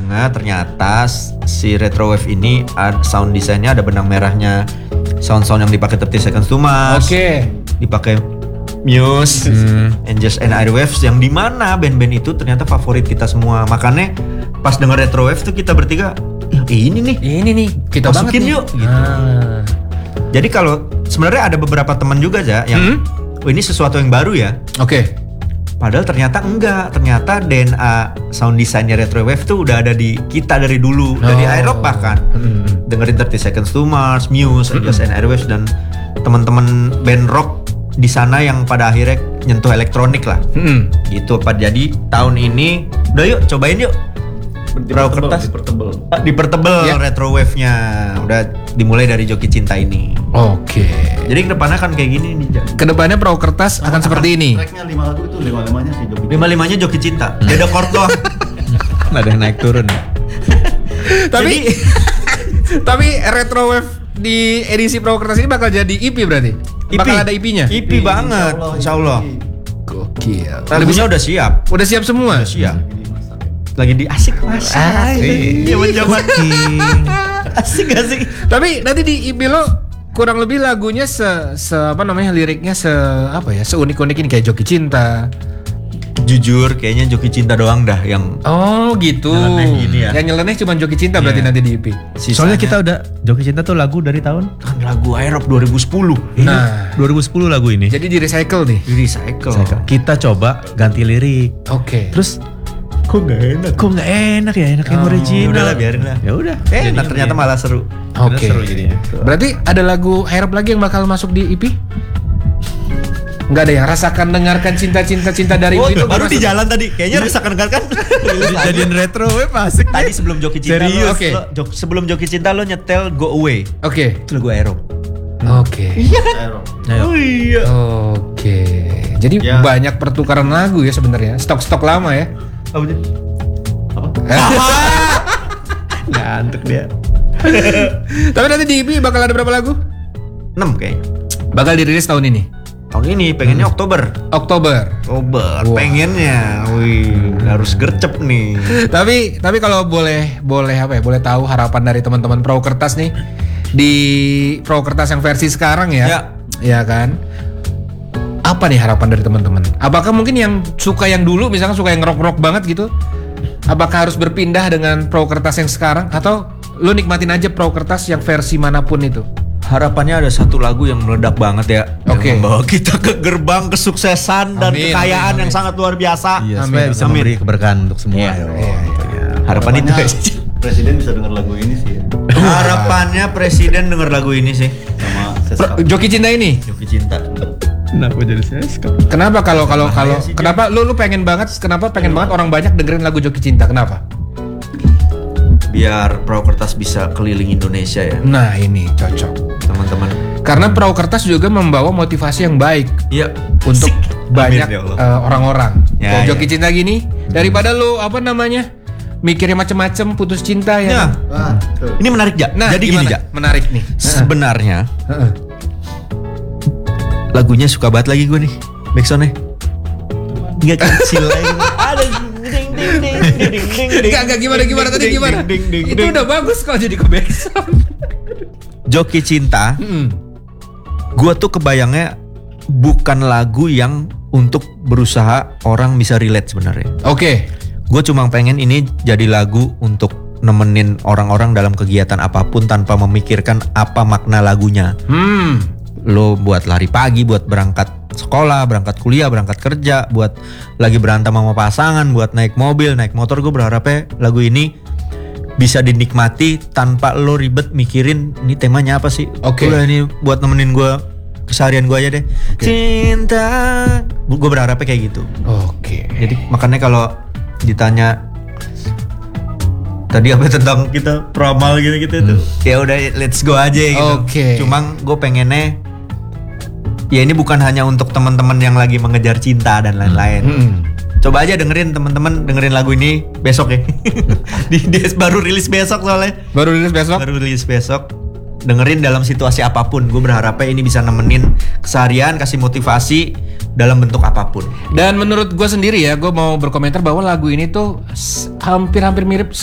banget ternyata si Retrowave ini sound desainnya ada benang merahnya sound-sound yang dipakai 30 Seconds to Mars. Dipakai Muse, Angels and Airwaves yang dimana band-band itu ternyata favorit kita semua. Makanya pas denger Retrowave tuh kita bertiga, ini nih kita masukin banget yuk gitu. Jadi kalau sebenarnya ada beberapa teman juga aja yang ini sesuatu yang baru ya. Padahal ternyata enggak, ternyata DNA sound desainnya Retrowave tuh udah ada di kita dari dulu, dari iRock bahkan. Dengerin 30 Seconds to Mars, Muse, Angels and Airwaves dan teman-teman band rock di sana yang pada akhirnya nyentuh elektronik lah. Gitu Pak. Jadi tahun ini udah yuk cobain yuk. Perahu kertas dipertebel Retrowave-nya. Udah dimulai dari Joki Cinta ini. Jadi kedepannya kan kayak gini nih. Kedepannya perahu kertas akan seperti ini. Tracknya 5 lagu itu 5-5-nya sih Joki. 5-5-nya Joki Cinta. Beda chord doang. Ada yang naik turun. Tapi Retrowave di edisi perahu kertas ini bakal jadi EP berarti? Bakal ada EP-nya? EP banget, insyaallah. Gokil. Lagunya udah siap. Udah siap semua? Udah siap. Lagi di asik masak. Iya mencoba. Asik. Tapi nanti di EP lo kurang lebih lagunya liriknya seunik-unik ini kayak Joki Cinta. Jujur kayaknya Joki Cinta doang dah yang gitu. Nyeleneh gini ya. Yang nyeleneh cuma Joki Cinta berarti nanti di EP. Soalnya kita udah Joki Cinta tuh lagu dari tahun lagu iRock 2010. Nah, 2010 lagu ini. Jadi di recycle nih. Kita coba ganti lirik. Terus kok nggak enak ya, enak yang original. Udahlah biarin lah. Ya udah. Ternyata malah seru. Seru jadinya. Berarti ada lagu iRock lagi yang bakal masuk di EP? Enggak ada yang rasakan dengarkan cinta darimu itu baru di jalan tadi. Kayaknya rasakan dengarkan. Jadiin Retrowave asik. Tadi sebelum Joki Cinta sebelum Joki Cinta lo nyetel Go Away. Itu lagu iRock. Iya kan? Iya. Jadi banyak pertukaran lagu ya sebenarnya. Stok lama ya. Apa? Ngantuk dia. Tapi nanti di EP bakal ada berapa lagu? 6 kayaknya. Bakal dirilis tahun ini. Tahun ini pengennya Oktober. Pengennya. Harus gercep nih. Tapi kalau boleh tahu harapan dari teman-teman Perahu Kertas nih di Perahu Kertas yang versi sekarang ya. Ya kan? Apa nih harapan dari teman-teman? Apakah mungkin yang suka yang dulu misalnya suka yang rock banget gitu? Apakah harus berpindah dengan Perahu Kertas yang sekarang atau lu nikmatin aja Perahu Kertas yang versi manapun itu? Harapannya ada satu lagu yang meledak banget ya, yang membawa kita ke gerbang kesuksesan dan kekayaan yang sangat luar biasa. Supaya bisa memberi keberkahan untuk semua. Harapan itu Presiden bisa denger lagu ini sih. Harapannya Presiden denger lagu ini sih sama Joki Cinta ini. Joki Cinta. Kenapa jadi Seskap? Kenapa kalau kenapa lu pengen banget orang banyak dengerin lagu Joki Cinta? Kenapa? Biar Perahu Kertas bisa keliling Indonesia ya. Nah ini cocok teman-teman. Karena Perahu Kertas juga membawa motivasi yang baik. Iya. Untuk banyak orang-orang. Joki Cinta gini daripada lu mikirnya macem-macem putus cinta ya. Ini menarik ja. Nah, jadi gini ja. Menarik nih. Sebenarnya lagunya suka banget lagi gue nih backsoundnya. Nggak kecil lagi. Ada Enggak gimana tadi gimana? Itu udah bagus kalau jadi ke backsound. Joki Cinta. Gua tuh kebayangnya bukan lagu yang untuk berusaha orang bisa relate sebenarnya. Gue cuma pengen ini jadi lagu untuk nemenin orang-orang dalam kegiatan apapun tanpa memikirkan apa makna lagunya. Lo buat lari pagi, buat berangkat sekolah, berangkat kuliah, berangkat kerja, buat lagi berantem sama pasangan, buat naik mobil, naik motor. Gue berharapnya lagu ini bisa dinikmati tanpa lo ribet mikirin ini temanya apa sih. Udah ini buat nemenin gue keseharian gue aja deh. Cinta. Gue berharapnya kayak gitu. Jadi makanya kalau ditanya tadi apa tentang kita peramal gitu tuh, ya udah let's go aja gitu. Cuma gue pengennya ya ini bukan hanya untuk teman-teman yang lagi mengejar cinta dan lain-lain. Coba aja dengerin teman-teman, dengerin lagu ini besok ya. Dia baru rilis besok soalnya. Baru rilis besok. Dengerin dalam situasi apapun. Gue berharapnya ini bisa nemenin keseharian, kasih motivasi dalam bentuk apapun. Dan menurut gue sendiri ya, gue mau berkomentar bahwa lagu ini tuh hampir mirip